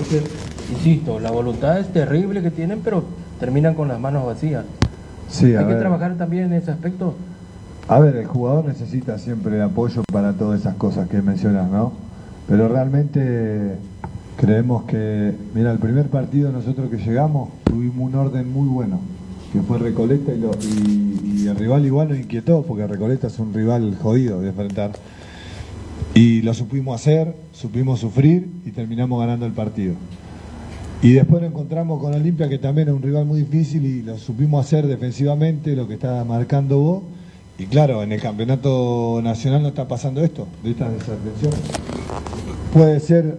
Entonces, insisto, la voluntad es terrible que tienen, pero terminan con las manos vacías. Sí, Hay que trabajar también en ese aspecto. A ver, el jugador necesita siempre apoyo para todas esas cosas que mencionas, ¿no? Pero realmente creemos que, mira, el primer partido nosotros que llegamos tuvimos un orden muy bueno, que fue Recoleta y el rival igual nos inquietó, porque Recoleta es un rival jodido de enfrentar. Y lo supimos hacer, supimos sufrir y terminamos ganando el partido. Y después nos encontramos con Olimpia, que también es un rival muy difícil, y lo supimos hacer defensivamente, lo que estaba marcando vos. Y claro, en el campeonato nacional no está pasando esto, de estas desatenciones. Puede ser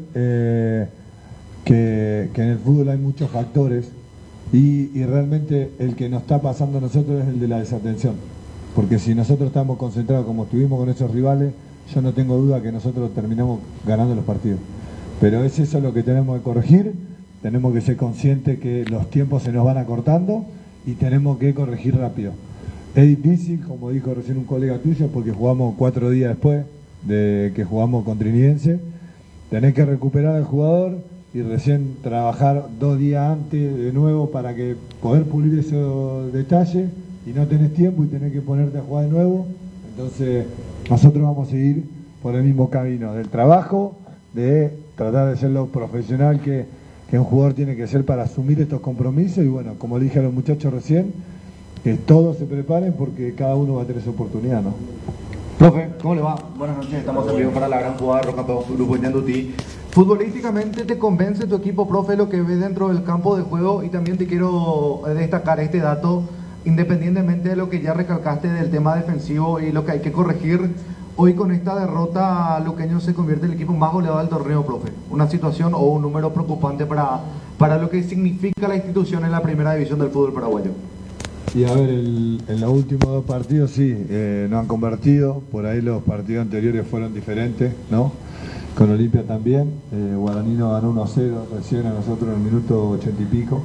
que en el fútbol hay muchos factores y realmente el que nos está pasando a nosotros es el de la desatención. Porque si nosotros estamos concentrados como estuvimos con esos rivales, yo no tengo duda que nosotros terminamos ganando los partidos. Pero es eso lo que tenemos que corregir, tenemos que ser conscientes que los tiempos se nos van acortando y tenemos que corregir rápido. Es difícil, como dijo recién un colega tuyo, porque jugamos 4 días después de que jugamos con Trinidense. Tenés que recuperar al jugador y recién trabajar 2 días antes de nuevo para que poder pulir esos detalles, y no tenés tiempo y tenés que ponerte a jugar de nuevo. Entonces nosotros vamos a seguir por el mismo camino del trabajo, de tratar de ser lo profesional que un jugador tiene que ser para asumir estos compromisos. Y bueno, como le dije a los muchachos recién, que todos se preparen porque cada uno va a tener su oportunidad, ¿no? Profe, ¿cómo le va? Buenas noches, estamos en vivo para la gran jugada Roca Grupo Ñandutí. Futbolísticamente, ¿te convence tu equipo, profe, lo que ves dentro del campo de juego? Y también te quiero destacar este dato, independientemente de lo que ya recalcaste del tema defensivo y lo que hay que corregir. Hoy con esta derrota, Luqueño se convierte en el equipo más goleado del torneo, profe. Una situación o un número preocupante para lo que significa la institución en la primera división del fútbol paraguayo. Y a ver, en los últimos 2 partidos sí, nos han convertido, por ahí los partidos anteriores fueron diferentes, ¿no? Con Olimpia también, Guaraní nos ganó 1-0 recién a nosotros en el minuto 80 y pico.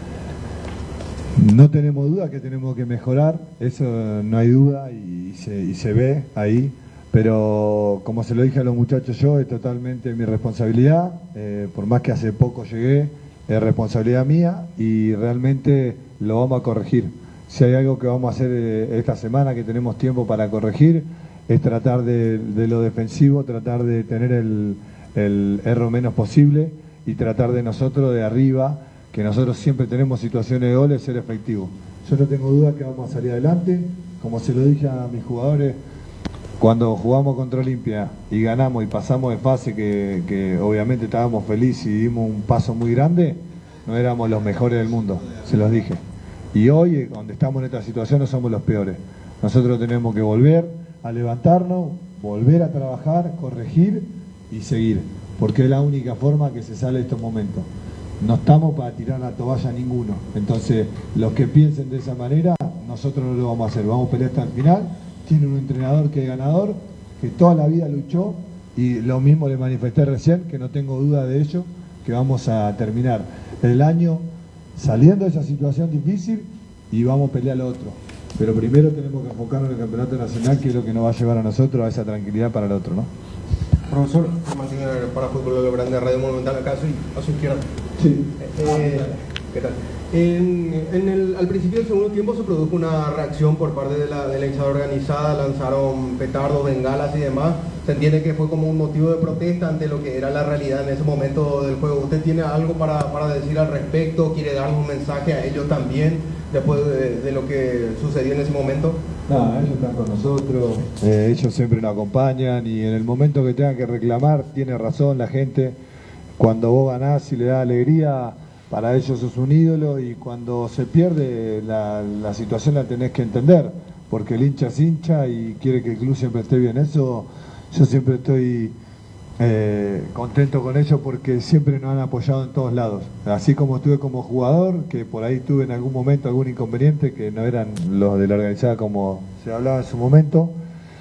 No tenemos duda que tenemos que mejorar, eso no hay duda y se ve ahí, pero como se lo dije a los muchachos yo, es totalmente mi responsabilidad, por más que hace poco llegué, es responsabilidad mía y realmente lo vamos a corregir. Si hay algo que vamos a hacer esta semana, que tenemos tiempo para corregir, es tratar de lo defensivo, tratar de tener el error menos posible y tratar de nosotros de arriba, que nosotros siempre tenemos situaciones de goles, ser efectivos. Yo no tengo duda que vamos a salir adelante, como se lo dije a mis jugadores, cuando jugamos contra Olimpia y ganamos y pasamos de fase, que obviamente estábamos felices y dimos un paso muy grande, no éramos los mejores del mundo, se los dije. Y hoy, donde estamos en esta situación, no somos los peores. Nosotros tenemos que volver a levantarnos, volver a trabajar, corregir y seguir, porque es la única forma que se sale de estos momentos. No estamos para tirar la toalla a ninguno. Entonces, los que piensen de esa manera, nosotros no lo vamos a hacer. Vamos a pelear hasta el final. Tiene un entrenador que es ganador, que toda la vida luchó, y lo mismo le manifesté recién, que no tengo duda de ello, que vamos a terminar el año saliendo de esa situación difícil y vamos a pelear lo otro. Pero primero tenemos que enfocarnos en el campeonato nacional, que es lo que nos va a llevar a nosotros a esa tranquilidad para el otro, ¿no? Profesor, Martín para Fútbol de lo Grande, Radio Monumental, acá a su izquierda. Sí. ¿Qué tal? Al principio del segundo tiempo se produjo una reacción por parte de la hinchada organizada, lanzaron petardos, bengalas y demás. Se entiende que fue como un motivo de protesta ante lo que era la realidad en ese momento del juego. ¿Usted tiene algo para decir al respecto? ¿Quiere dar un mensaje a ellos también después de lo que sucedió en ese momento? No, ellos están con nosotros, ellos siempre nos acompañan y en el momento que tengan que reclamar, tiene razón la gente. Cuando vos ganás y le das alegría, para ellos sos un ídolo, y cuando se pierde la situación la tenés que entender, porque el hincha es hincha y quiere que el club siempre esté bien. Eso yo siempre estoy contento con ellos, porque siempre nos han apoyado en todos lados. Así como estuve como jugador, que por ahí tuve en algún momento algún inconveniente, que no eran los de la organizada como se hablaba en su momento,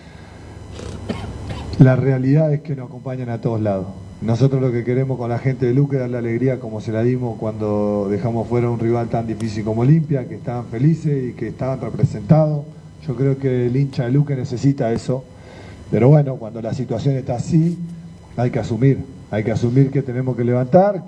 la realidad es que nos acompañan a todos lados. Nosotros lo que queremos con la gente de Luque es darle alegría como se la dimos cuando dejamos fuera un rival tan difícil como Olimpia, que estaban felices y que estaban representados. Yo creo que el hincha de Luque necesita eso, pero bueno, cuando la situación está así, hay que asumir que tenemos que levantar.